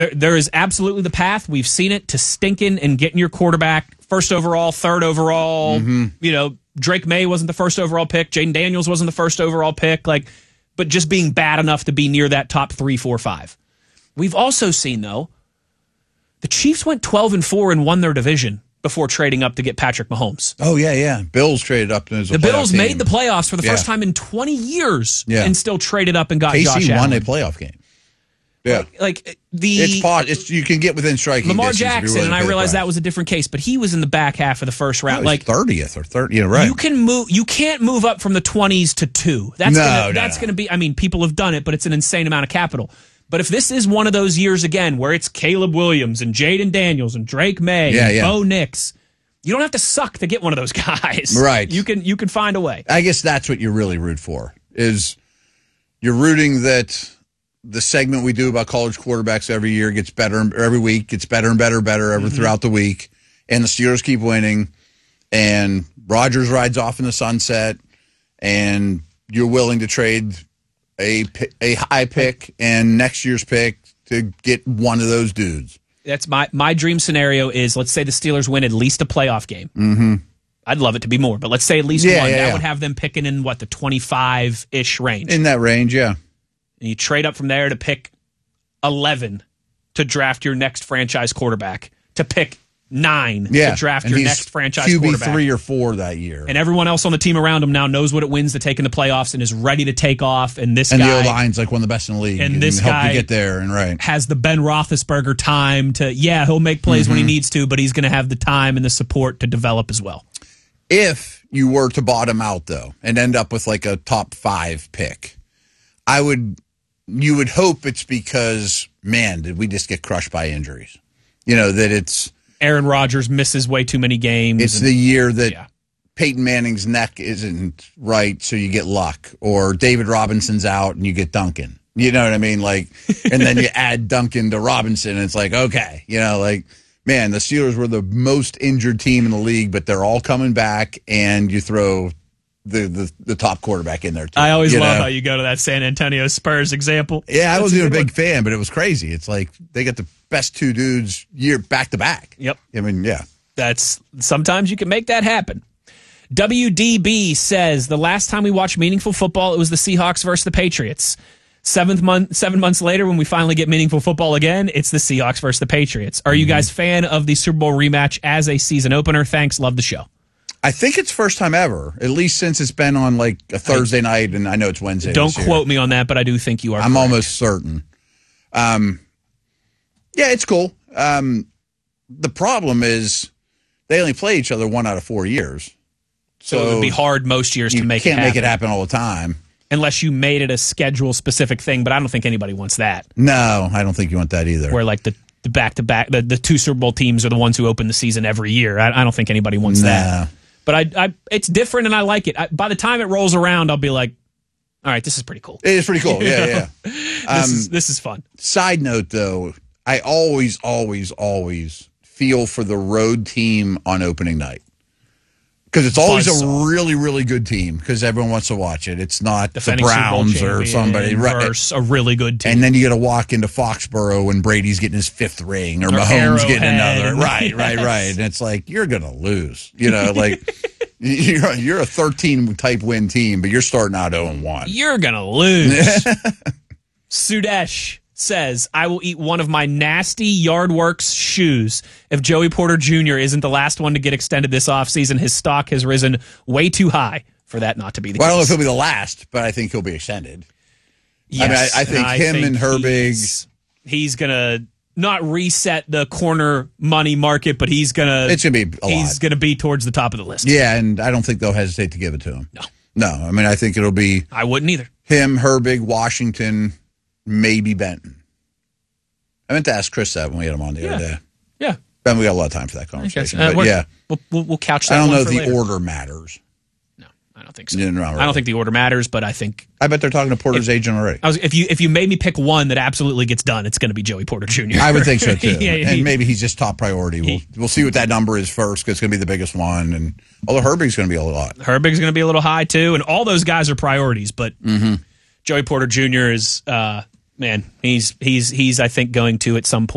There is absolutely the path. We've seen it to stinking and getting your quarterback first overall, third overall. Drake May wasn't the first overall pick. Jaden Daniels wasn't the first overall pick. But just being bad enough to be near that top 3, 4, 5. We've also seen, though, the Chiefs went 12-4 and won their division before trading up to get Patrick Mahomes. Oh, yeah. Bills traded up. The Bills made the playoffs for the first time in 20 years and still traded up and got Josh Allen. KC won a playoff game. Yeah. You can get within striking Lamar distance. Jackson, Really, and I realized that was a different case, but he was in the back half of the first round. 30th or 30th. Yeah, right. You can't move up from the 20s to 2. That's going to be, people have done it, but it's an insane amount of capital. But if this is one of those years again where it's Caleb Williams and Jaden Daniels and Drake May and Bo Nix, you don't have to suck to get one of those guys. Right. You can find a way. I guess that's what you really root for, is you're rooting that the segment we do about college quarterbacks every year gets better, every week gets better and better throughout the week, and the Steelers keep winning, and Rodgers rides off in the sunset, and you're willing to trade a high pick and next year's pick to get one of those dudes. That's my dream scenario is, let's say the Steelers win at least a playoff game. Mm-hmm. I'd love it to be more, but let's say at least one. That would have them picking in, the 25-ish range. In that range, yeah. And you trade up from there to pick 11 to draft your next franchise quarterback, to pick 9 to draft your next franchise quarterback. QB 3 or 4 that year. And everyone else on the team around him now knows what it wins to take in the playoffs and is ready to take off. And the O-line's like one of the best in the league. And this help guy you get there and has the Ben Roethlisberger time to, he'll make plays when he needs to, but he's going to have the time and the support to develop as well. If you were to bottom out, though, and end up with a top 5 pick, you would hope it's because, man, did we just get crushed by injuries? That it's Aaron Rodgers misses way too many games. It's the year that Peyton Manning's neck isn't right, so you get Luck, or David Robinson's out and you get Duncan. You know what I mean? And then you add Duncan to Robinson, and it's okay. Man, the Steelers were the most injured team in the league, but they're all coming back, and you throw the top quarterback in there too. I always love how you go to that San Antonio Spurs example. Yeah, I wasn't even a big fan, but it was crazy. It's they got the best 2 dudes year back to back. Yep. That's sometimes you can make that happen. WDB says the last time we watched meaningful football, it was the Seahawks versus the Patriots. 7 months later, when we finally get meaningful football again, it's the Seahawks versus the Patriots. Are you guys fan of the Super Bowl rematch as a season opener? Thanks. Love the show. I think it's first time ever, at least since it's been on a Thursday night, and I know it's Wednesday. Don't quote me on that, but I do think you are. I'm almost certain. It's cool. The problem is they only play each other 1 out of 4 years. So it would be hard most years to make it happen. You can't make it happen all the time. Unless you made it a schedule-specific thing, but I don't think anybody wants that. No, I don't think you want that either. Where the back-to-back, the 2 Super Bowl teams are the ones who open the season every year. I don't think anybody wants that. But it's different, and I like it. By the time it rolls around, I'll be like, all right, this is pretty cool. It is pretty cool, yeah. This is fun. Side note, though, I always feel for the road team on opening night. Because it's always a really, really good team because everyone wants to watch it. It's not the Browns or somebody. Versus a really good team. And then you got to walk into Foxborough when Brady's getting his 5th ring or Mahomes getting another. Right. And it's you're going to lose. You're a 13-type win team, but you're starting out 0-1. You're going to lose. Sudesh says, I will eat one of my nasty Yardworks shoes if Joey Porter Jr. isn't the last one to get extended this offseason. His stock has risen way too high for that not to be the case. I don't know if he'll be the last, but I think he'll be extended. Yes, I think him and Herbig. He's going to not reset the corner money market, but he's going to. It's going to be a lot. He's going to be towards the top of the list. Yeah, and I don't think they'll hesitate to give it to him. No. I think it'll be. I wouldn't either. Him, Herbig, Washington. Maybe Benton. I meant to ask Chris that when we had him on the other day. Yeah. Ben, we got a lot of time for that conversation. We'll couch that. I don't know if the later. Order matters. No, I don't think so. No, I don't think the order matters, but I think. I bet they're talking to Porter's agent already. If you made me pick one that absolutely gets done, it's going to be Joey Porter Jr. I would think so too. And maybe he's just top priority. We'll see what that number is first because it's going to be the biggest one. And although Herbig's going to be a lot. Herbig's going to be a little high too, and all those guys are priorities, but. Joey Porter Jr. is, he's I think going to at some point.